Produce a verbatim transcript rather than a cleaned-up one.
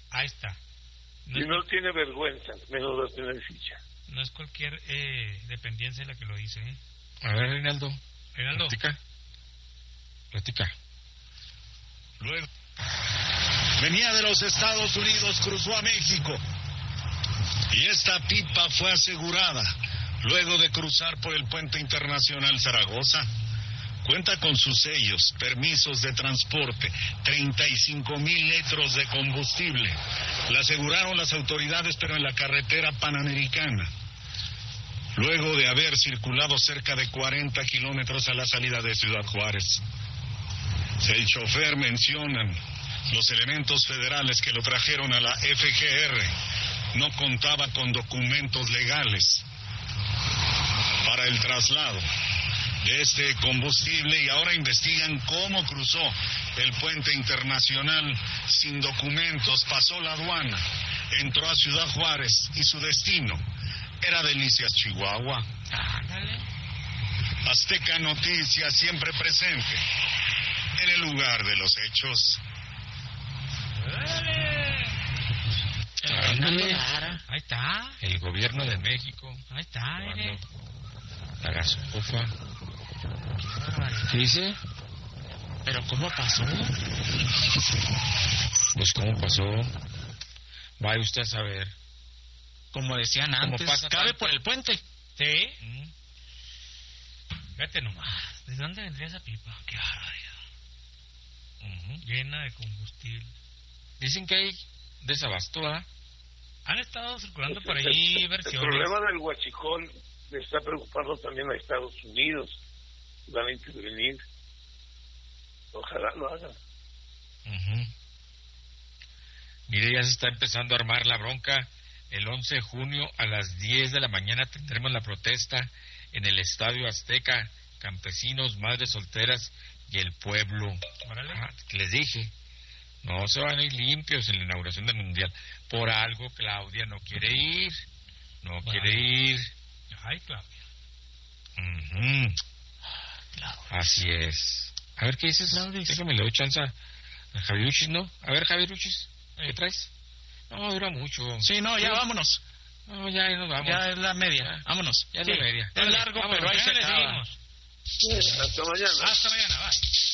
Ahí está. No y no tiene vergüenza, menos va a tener ficha. No es cualquier eh, dependencia la que lo dice, ¿eh? A ver, Reinaldo. Reinaldo. Platica. Platica. Luego. Venía de los Estados Unidos, cruzó a México. Y esta pipa fue asegurada luego de cruzar por el puente internacional Zaragoza. Cuenta con sus sellos, permisos de transporte, treinta y cinco mil litros de combustible. La aseguraron las autoridades, pero en la carretera panamericana. Luego de haber circulado cerca de cuarenta kilómetros a la salida de Ciudad Juárez. El chofer mencionan los elementos federales que lo trajeron a la F G R. No contaba con documentos legales para el traslado de este combustible y ahora investigan cómo cruzó el puente internacional sin documentos, pasó la aduana, entró a Ciudad Juárez y su destino era Delicias, Chihuahua. Ándale. Azteca Noticias siempre presente en el lugar de los hechos. Ándale. Ahí está. El gobierno de México. Ahí está, mire. La gasofa. ¿Qué dice? ¿Pero cómo pasó? Pues cómo pasó. Vaya usted a saber. Como decían antes, pasa cabe tanto? por el puente. Sí. Mm. Fíjate nomás. ¿De dónde vendría esa pipa? Qué barbaridad. Uh-huh. Llena de combustible. Dicen que hay desabasto, ¿ah? Han estado circulando Pues por el, ahí el versiones. El problema del huachicol le está preocupando también a Estados Unidos. Van a intervenir. Ojalá lo hagan. Uh-huh. Mire, ya se está empezando a armar la bronca. El once de junio a las diez de la mañana tendremos la protesta en el Estadio Azteca. Campesinos, madres solteras y el pueblo. Ah, les dije, no se van a ir limpios en la inauguración del Mundial. Por algo Claudia no quiere ir. No vale. quiere ir. Ay, Claudia. Uh-huh. Claudia. Así es. A ver, ¿qué dices? Claudia. Déjame le doy chance a Javieruchis, ¿no? A ver, Javieruchis, ¿qué traes? No, dura mucho. Sí, no, ya ¿Sí? vámonos. No, ya nos vamos. Ya es la media, ya. vámonos. Ya es sí. la media. Es largo, vámonos, pero ahí se acaba. Hasta mañana. Hasta mañana, va.